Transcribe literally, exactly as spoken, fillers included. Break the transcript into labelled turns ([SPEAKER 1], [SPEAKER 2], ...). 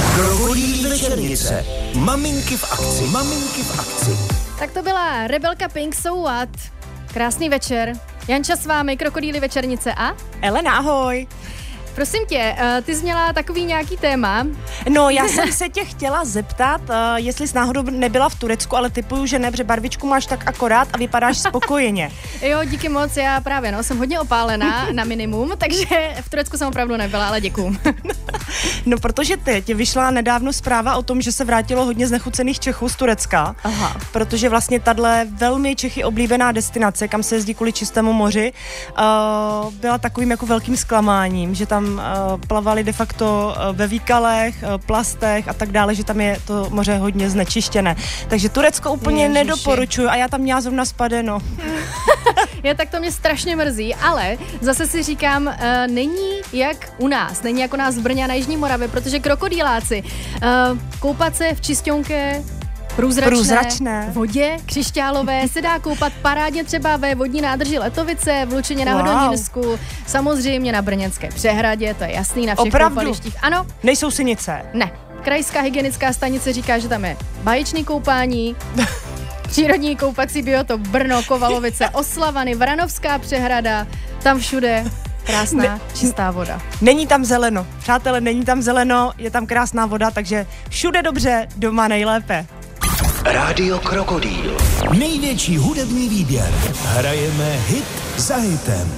[SPEAKER 1] Krokodýlí večernice. Maminky v akci. Maminky v akci.
[SPEAKER 2] Tak to byla Rebelka Pink So What. Krásný večer. Janča s vámi, Krokodýlí večernice a...
[SPEAKER 3] Elena, ahoj.
[SPEAKER 2] Prosím tě, ty jsi měla takový nějaký téma.
[SPEAKER 3] No, já jsem se tě chtěla zeptat, jestli jsi náhodou nebyla v Turecku, ale typuju, že ne, protože barvičku máš tak akorát a vypadáš spokojeně.
[SPEAKER 2] Jo, díky moc, já právě, no, jsem hodně opálená na minimum, takže v Turecku jsem opravdu nebyla, ale děkuju.
[SPEAKER 3] No, protože teď vyšla nedávno zpráva o tom, že se vrátilo hodně znechucených Čechů z Turecka. Aha. Protože vlastně tahle velmi Čechy oblíbená destinace, kam se jezdí kvůli čistému moři, uh, byla takovým jako velkým zklamáním, že tam uh, plavali de facto uh, ve výkalech, uh, plastech a tak dále, že tam je to moře hodně znečištěné. Takže Turecko úplně Ježiši. nedoporučuju a já tam měla zrovna spadeno.
[SPEAKER 2] Já tak to mě strašně mrzí, ale zase si říkám, uh, není jak u nás, není jako u nás v Brně a na Jižní Moravě, protože krokodýláci uh, koupat se v čisťonké průzračné, průzračné vodě křišťálové se dá koupat parádně třeba ve vodní nádrži Letovice, v Lučině na wow. Hodonínsku, samozřejmě na Brněnské přehradě, to je jasný, na všech
[SPEAKER 3] Opravdu?
[SPEAKER 2] koupalištích. Ano.
[SPEAKER 3] Nejsou sinice?
[SPEAKER 2] Ne. Krajská hygienická stanice říká, že tam je báječný koupání, přírodní koupací biotop Brno, Kovalovice, Oslavany, Vranovská přehrada, tam všude krásná, ne, čistá voda.
[SPEAKER 3] Není tam zeleno. Přátelé, není tam zeleno, je tam krásná voda, takže všude dobře, doma nejlépe.
[SPEAKER 1] Rádio Krokodýl. Největší hudební výběr. Hrajeme hit za hitem.